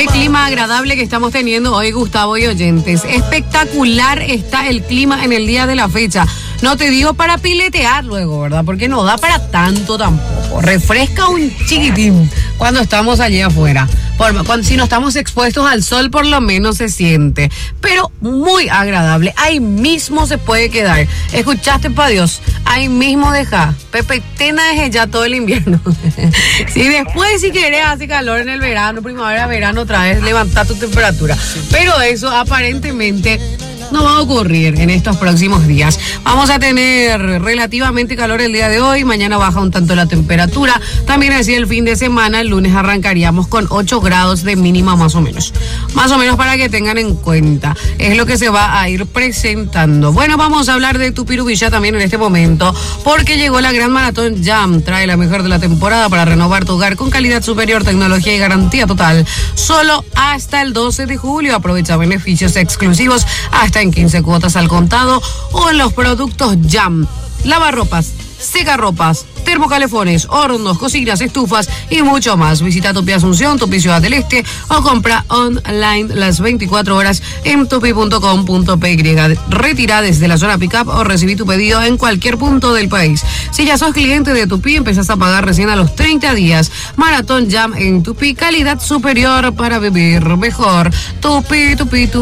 Qué clima agradable que estamos teniendo hoy, Gustavo y oyentes. Espectacular está el clima en el día de la fecha. No te digo para piletear luego, ¿verdad? Porque no da para tanto tampoco. Refresca un chiquitín cuando estamos allí afuera. Si no estamos expuestos al sol, por lo menos se siente. Pero muy agradable. Ahí mismo se puede quedar. ¿Escuchaste, pa' Dios? Ahí mismo deja. Pepe, tena deje ya todo el invierno. Si después, si querés, hace calor en el verano, primavera, verano, otra vez, levanta tu temperatura. Pero eso aparentemente no va a ocurrir en estos próximos días. Vamos a tener relativamente calor el día de hoy, mañana baja un tanto la temperatura, también así el fin de semana, el lunes arrancaríamos con 8 grados de mínima más o menos para que tengan en cuenta, es lo que se va a ir presentando. Bueno, vamos a hablar de Tupirubilla también en este momento, porque llegó la Gran Maratón Jam, trae la mejor de la temporada para renovar tu hogar con calidad superior, tecnología y garantía total, solo hasta el 12 de julio, aprovecha beneficios exclusivos hasta en 15 cuotas al contado o en los productos Jam, lavarropas, secarropas, termocalefones, hornos, cocinas, estufas y mucho más. Visita Tupi Asunción, Tupi Ciudad del Este o compra online las 24 horas en tupi.com.py. Retira desde la zona pickup o recibí tu pedido en cualquier punto del país. Si ya sos cliente de Tupi, empezás a pagar recién a los 30 días. Maratón Jam en Tupi, calidad superior para vivir mejor. Tupi,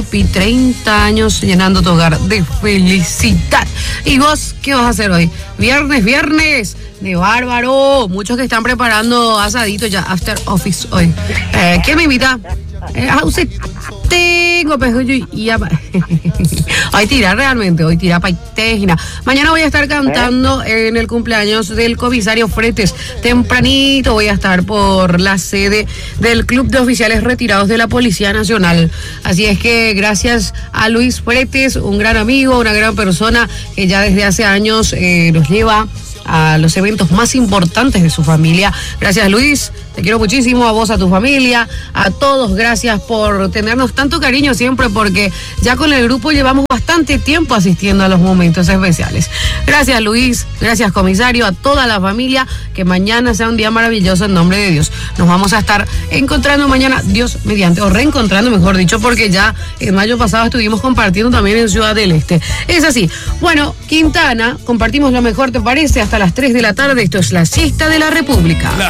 30 años llenando tu hogar de felicidad. ¿Y vos qué vas a hacer hoy? Viernes de bárbaro. Muchos que están preparando asadito ya, after office hoy. ¿Quién me invita? Usted tengo pejuyo y hoy tira paitejina. Mañana voy a estar cantando en el cumpleaños del comisario Fretes. Tempranito voy a estar por la sede del Club de Oficiales Retirados de la Policía Nacional. Así es que gracias a Luis Fretes, un gran amigo, una gran persona que ya desde hace años nos lleva a los eventos más importantes de su familia. Gracias, Luis, te quiero muchísimo, a vos, a tu familia, a todos, gracias por tenernos tanto cariño siempre, porque ya con el grupo llevamos bastante tiempo asistiendo a los momentos especiales. Gracias, Luis, gracias, comisario, a toda la familia, que mañana sea un día maravilloso en nombre de Dios. Nos vamos a estar encontrando mañana, Dios mediante, o reencontrando, mejor dicho, porque ya en mayo pasado estuvimos compartiendo también en Ciudad del Este. Es así. Bueno, Quintana, compartimos lo mejor, ¿te parece? Hasta las 3 de la tarde, esto es La Siesta de la República.